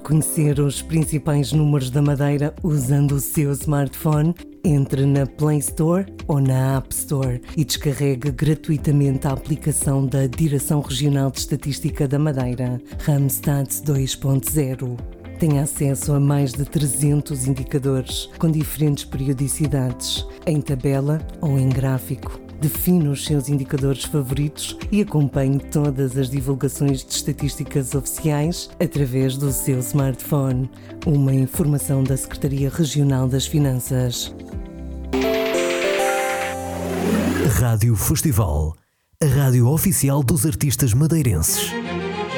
conhecer os principais números da Madeira usando o seu smartphone? Entre na Play Store ou na App Store e descarregue gratuitamente a aplicação da Direção Regional de Estatística da Madeira, Randstad 2.0. Tem acesso a mais de 300 indicadores com diferentes periodicidades, em tabela ou em gráfico. Define os seus indicadores favoritos e acompanhe todas as divulgações de estatísticas oficiais através do seu smartphone. Uma informação da Secretaria Regional das Finanças. Rádio Festival, a rádio oficial dos artistas madeirenses.